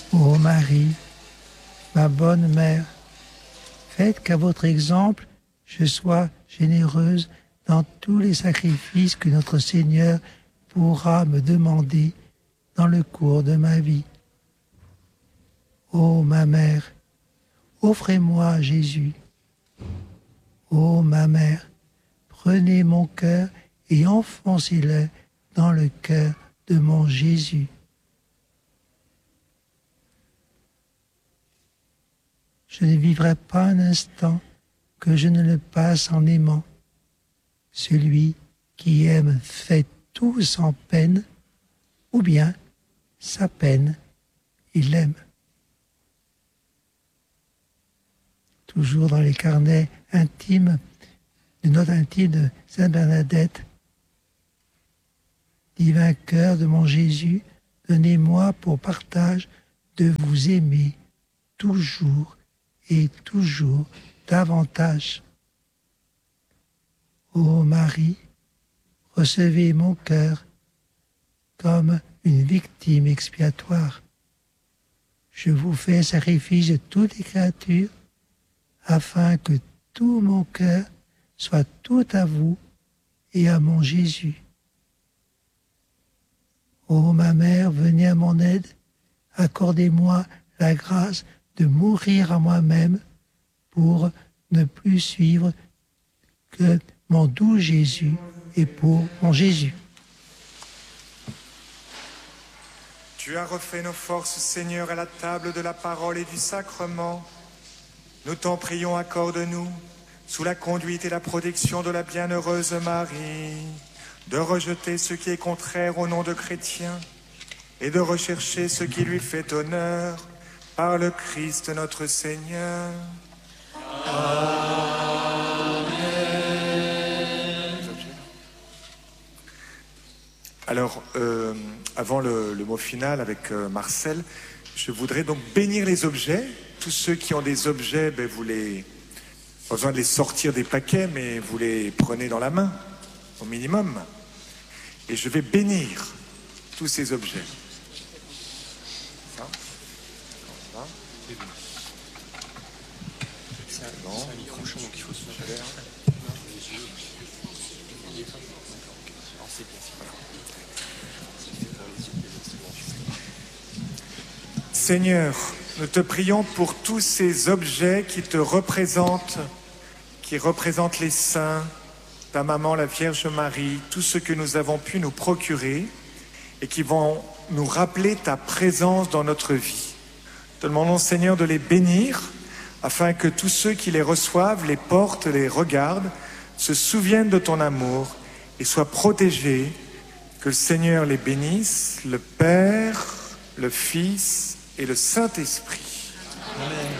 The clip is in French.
Ô Marie, ma bonne mère, faites qu'à votre exemple, je sois généreuse dans tous les sacrifices que notre Seigneur pourra me demander dans le cours de ma vie. Ô ma mère, offrez-moi Jésus. Ô ma mère, prenez mon cœur et enfoncez-le dans le cœur de mon Jésus. Je ne vivrai pas un instant que je ne le passe en aimant. Celui qui aime fait tout sans peine, ou bien sa peine, il l'aime. Toujours dans les carnets intimes, de notes intimes de Sainte Bernadette. Divin cœur de mon Jésus, donnez-moi pour partage de vous aimer toujours et toujours davantage. Ô Marie, recevez mon cœur comme une victime expiatoire. Je vous fais sacrifice de toutes les créatures afin que tout mon cœur soit tout à vous et à mon Jésus. Ô ma mère, venez à mon aide, accordez-moi la grâce de mourir à moi-même pour ne plus suivre que mon doux Jésus et pour mon Jésus. Tu as refait nos forces, Seigneur, à la table de la parole et du sacrement. Nous t'en prions, accorde-nous, sous la conduite et la protection de la bienheureuse Marie, de rejeter ce qui est contraire au nom de chrétien et de rechercher ce qui lui fait honneur par le Christ notre Seigneur. Amen. Alors, avant le mot final avec Marcel, je voudrais donc bénir les objets. Tous ceux qui ont des objets, vous les... Pas besoin de les sortir des paquets, mais vous les prenez dans la main, au minimum. Et je vais bénir tous ces objets. Ça. C'est un micro-champ, donc il faut se faire. Seigneur, nous te prions pour tous ces objets qui te représentent, qui représentent les saints, ta maman, la Vierge Marie, tout ce que nous avons pu nous procurer et qui vont nous rappeler ta présence dans notre vie. Te demandons, Seigneur, de les bénir afin que tous ceux qui les reçoivent, les portent, les regardent, se souviennent de ton amour et soient protégés. Que le Seigneur les bénisse, le Père, le Fils et le Saint-Esprit. Amen.